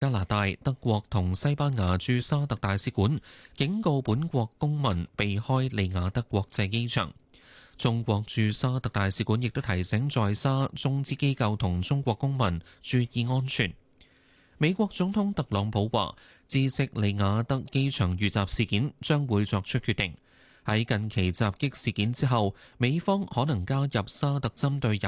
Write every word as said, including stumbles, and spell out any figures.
加拿大、德國同西班牙駐沙特大使館警告本國公民避開利雅得國際機場。中國駐沙特大使館亦都提醒在沙中資機構同中國公民注意安全。美國總統特朗普話，知悉利雅得機場遇襲事件，將會作出決定。喺近期襲擊事件之後，美方可能加入沙特針對也